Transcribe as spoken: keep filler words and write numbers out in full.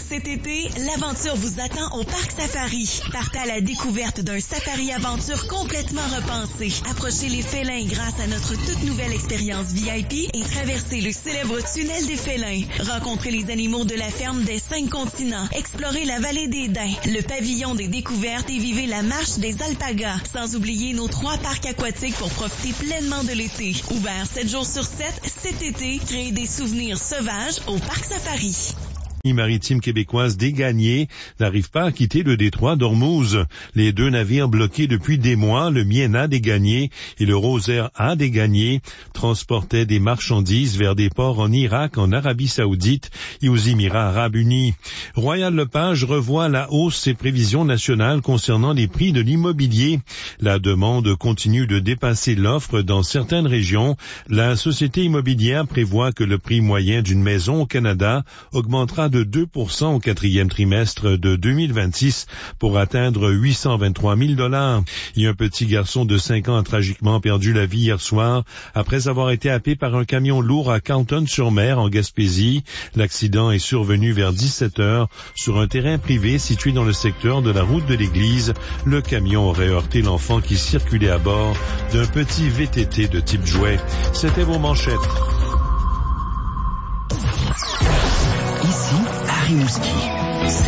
Cet été, l'aventure vous attend au Parc Safari. Partez à la découverte d'un safari-aventure complètement repensé. Approchez les félins grâce à notre toute nouvelle expérience V I P et traversez le célèbre tunnel des félins. Rencontrez les animaux de la ferme des cinq continents. Explorez la vallée des Daims, le pavillon des découvertes et vivez la marche des alpagas. Sans oublier nos trois parcs aquatiques pour profiter pleinement de l'été. Ouvert sept jours sur sept, cet été, créez des souvenirs sauvages au Parc Safari. La compagnie maritime québécoise des Gagniers n'arrive pas à quitter le détroit d'Ormuz. Les deux navires bloqués depuis des mois, le Miena des Gagniers et le Rosaire A des Gagniers, transportaient des marchandises vers des ports en Irak, en Arabie Saoudite et aux Émirats Arabes Unis. Royal Lepage revoit à la hausse ses prévisions nationales concernant les prix de l'immobilier. La demande continue de dépasser l'offre dans certaines régions. La société immobilière prévoit que le prix moyen d'une maison au Canada augmentera de deux pour cent au quatrième trimestre de deux mille vingt-six pour atteindre huit cent vingt-trois mille dollars. Et un petit garçon de cinq ans a tragiquement perdu la vie hier soir après avoir été happé par un camion lourd à Carleton-sur-Mer en Gaspésie. L'accident est survenu vers dix-sept heures sur un terrain privé situé dans le secteur de la route de l'église. Le camion aurait heurté l'enfant qui circulait à bord d'un petit V T T de type jouet. C'était vos manchettes. Ici, à Rimouski.